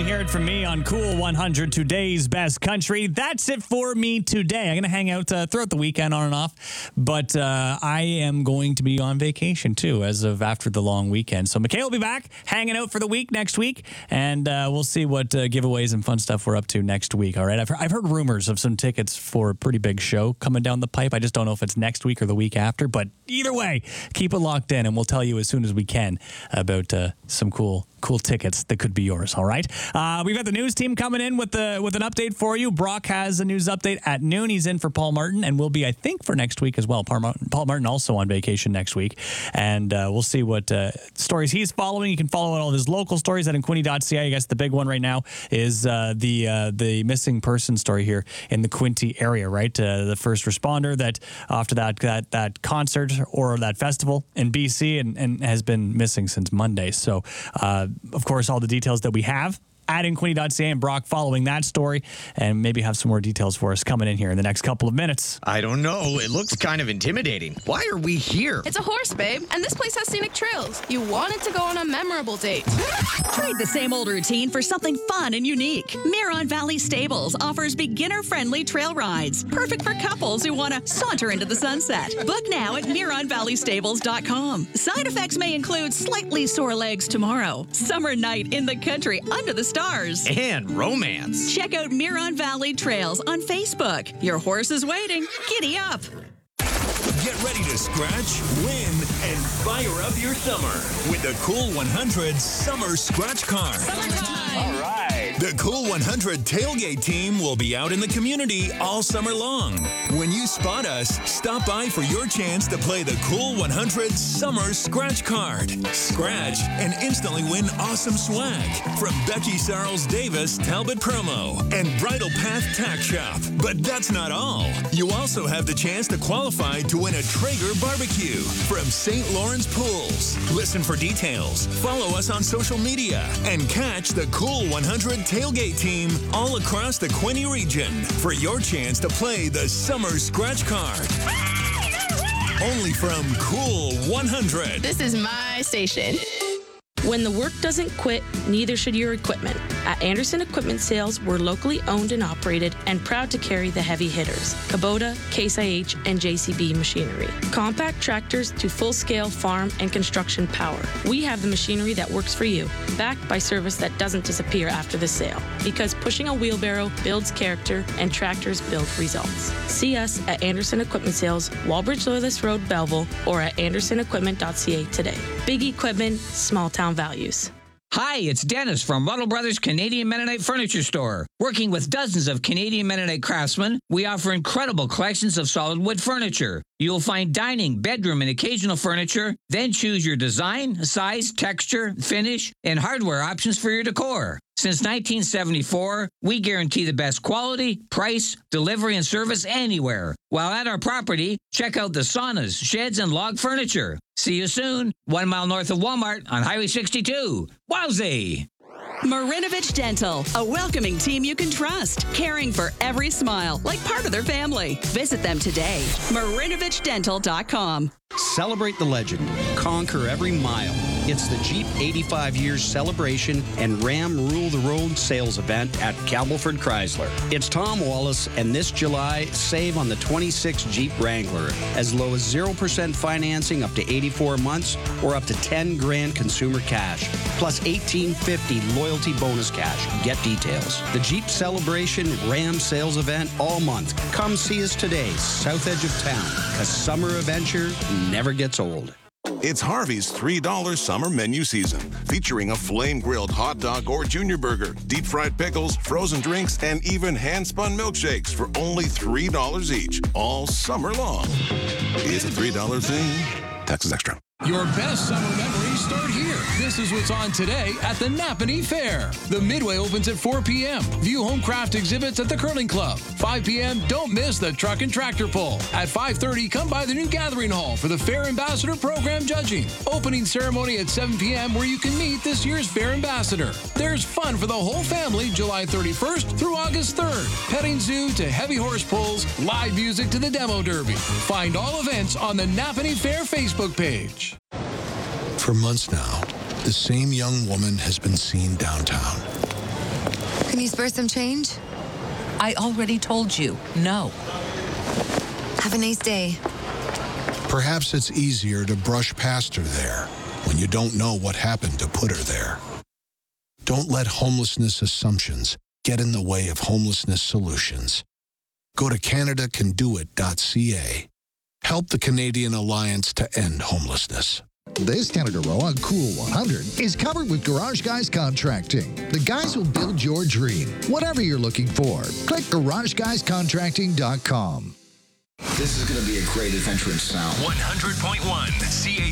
you hear it from me on Cool 100, today's best country. That's it for me today. I'm going to hang out throughout the weekend on and off, but I am going to be on vacation too as of after the long weekend. So McKay will be back hanging out for the week next week, and we'll see what giveaways and fun stuff we're up to next week. All right, I've heard rumors of some tickets for a pretty big show coming down the pipe. I just don't know if it's next week or the week after, but either way, keep it locked in, and we'll tell you as soon as we can about some cool tickets that could be yours. All right. We've got the news team coming in with an update for you. Brock has a news update at noon. He's in for Paul Martin and will be, I think, for next week as well. Paul Martin also on vacation next week. And we'll see what stories he's following. You can follow all of his local stories at inquinty.ca. I guess the big one right now is the missing person story here in the Quinte area, right? The first responder that after that concert or that festival in BC and has been missing since Monday. So, of course, all the details that we have at inquinty.ca, and Brock following that story, and maybe have some more details for us coming in here in the next couple of minutes. I don't know. It looks kind of intimidating. Why are we here? It's a horse, babe, and this place has scenic trails. You wanted to go on a memorable date. Trade the same old routine for something fun and unique. Miron Valley Stables offers beginner-friendly trail rides, perfect for couples who want to saunter into the sunset. Book now at MironValleyStables.com. Side effects may include slightly sore legs tomorrow, summer night in the country under the stars, and romance. Check out Miron Valley Trails on Facebook. Your horse is waiting. Giddy up. Get ready to scratch, win, and fire up your summer with the Cool 100 Summer Scratch Card. All right. The Cool 100 tailgate team will be out in the community all summer long. When you spot us, stop by for your chance to play the Cool 100 Summer Scratch Card. Scratch and instantly win awesome swag from Becky Sarles Davis Talbot Promo and Bridal Path Tack Shop. But that's not all. You also have the chance to qualify to win a Traeger barbecue from St. Lawrence Pools. Listen for details, follow us on social media, and catch the Cool 100 tailgate team all across the Quinte region for your chance to play the Summer Scratch Card. Only from Cool 100. This is my station. When the work doesn't quit, neither should your equipment. At Anderson Equipment Sales, we're locally owned and operated and proud to carry the heavy hitters, Kubota, Case IH, and JCB machinery. Compact tractors to full-scale farm and construction power. We have the machinery that works for you, backed by service that doesn't disappear after the sale. Because pushing a wheelbarrow builds character and tractors build results. See us at Anderson Equipment Sales, Walbridge Loyalist Road, Belleville, or at andersonequipment.ca today. Big equipment, small town values. Hi, it's Dennis from Ruddle Brothers Canadian Mennonite Furniture Store. Working with dozens of Canadian Mennonite craftsmen, we offer incredible collections of solid wood furniture. You'll find dining, bedroom, and occasional furniture. Then choose your design, size, texture, finish, and hardware options for your decor. Since 1974, we guarantee the best quality, price, delivery, and service anywhere. While at our property, check out the saunas, sheds, and log furniture. See you soon, 1 mile north of Walmart on Highway 62. Wowzee! Marinovich Dental, a welcoming team you can trust, caring for every smile like part of their family. Visit them today. MarinovichDental.com. Celebrate the legend. Conquer every mile. It's the Jeep 85 Years Celebration and Ram Rule the Road sales event at Campbellford Chrysler. It's Tom Wallace, and this July, save on the 26 Jeep Wrangler. As low as 0% financing up to 84 months or up to 10 grand consumer cash. Plus $1,850 loyalty bonus cash. Get details. The Jeep Celebration Ram sales event all month. Come see us today, south edge of town. A summer adventure never gets old. It's Harvey's $3 summer menu season, featuring a flame-grilled hot dog or junior burger, deep-fried pickles, frozen drinks, and even hand-spun milkshakes for only $3 each, all summer long. It's a $3 thing. Taxes extra. Your best summer memories start here. This is what's on today at the Napanee Fair. The Midway opens at 4 p.m. View home craft exhibits at the Curling Club. 5 p.m., don't miss the Truck and Tractor Pull. At 5:30, come by the new Gathering Hall for the Fair Ambassador Program judging. Opening ceremony at 7 p.m. where you can meet this year's Fair Ambassador. There's fun for the whole family July 31st through August 3rd. Petting zoo to heavy horse pulls, live music to the Demo Derby. Find all events on the Napanee Fair Facebook page. For months now, the same young woman has been seen downtown. you spare some change? I already told you, no. Have a nice day. Perhaps it's easier to brush past her there when you don't know what happened to put her there. Don't let homelessness assumptions get in the way of homelessness solutions. Go to CanadaCanDoIt.ca. Help the Canadian Alliance to End Homelessness. This Canada Row on Cool 100 is covered with Garage Guys Contracting. The guys will build your dream, whatever you're looking for. Click GarageGuysContracting.com. This is going to be a great adventure in sound. 100.1 CH.